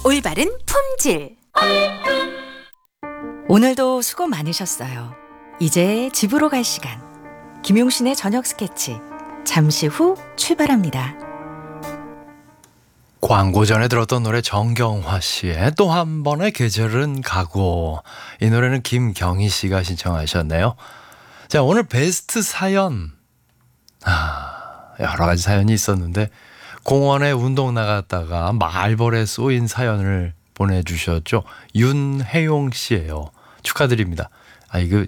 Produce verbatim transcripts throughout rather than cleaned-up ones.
올바른 품질. 오늘도 수고 많으셨어요. 이제 집으로 갈 시간. 김용신의 저녁 스케치 잠시 후 출발합니다. 광고 전에 들었던 노래 정경화 씨의 또 한 번의 계절은 가고, 이 노래는 김경희 씨가 신청하셨네요. 자, 오늘 베스트 사연, 아, 여러 가지 사연이 있었는데 공원에 운동 나갔다가 말벌에 쏘인 사연을 보내주셨죠. 윤혜용 씨예요. 축하드립니다. 아, 이거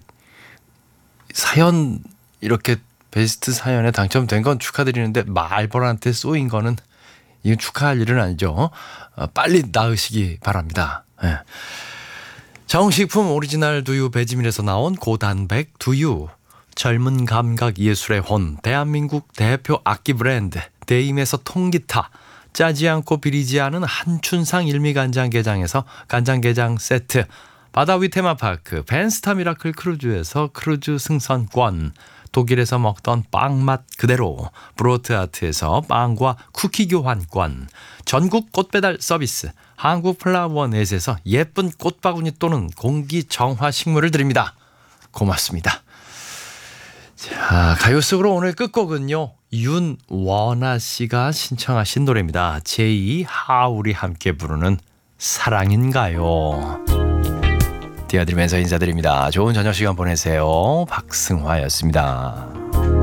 사연 이렇게 베스트 사연에 당첨된 건 축하드리는데 말벌한테 쏘인 거는 이건 축하할 일은 아니죠. 어, 빨리 나으시기 바랍니다. 네. 정식품 오리지널 두유 배지밀에서 나온 고단백 두유, 젊은 감각 예술의 혼 대한민국 대표 악기 브랜드 데임에서 통기타, 짜지 않고 비리지 않은 한춘상 일미간장게장에서 간장게장 세트, 바다위 테마파크 벤스타 미라클 크루즈에서 크루즈 승선권, 독일에서 먹던 빵 맛 그대로 브로트 아트에서 빵과 쿠키 교환권, 전국 꽃배달 서비스 한국 플라워넷에서 예쁜 꽃바구니 또는 공기 정화 식물을 드립니다. 고맙습니다. 자, 가요 속으로 오늘 끝곡은요, 윤원아 씨가 신청하신 노래입니다. 제이 하울이 함께 부르는 사랑인가요? 띄워드리면서 인사드립니다. 좋은 저녁 시간 보내세요. 박승화였습니다.